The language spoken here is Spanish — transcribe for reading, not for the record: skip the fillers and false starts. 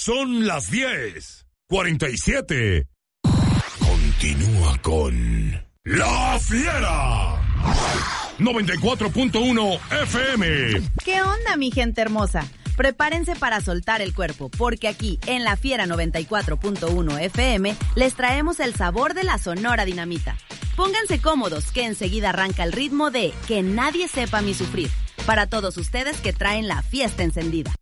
Son las 10:47. Continúa con La Fiera 94.1 FM. ¿Qué onda, mi gente hermosa? Prepárense para soltar el cuerpo, porque aquí, en La Fiera 94.1 FM, les traemos el sabor de la Sonora Dinamita. Pónganse cómodos, que enseguida arranca el ritmo de Que Nadie Sepa Mi Sufrir, para todos ustedes que traen la fiesta encendida.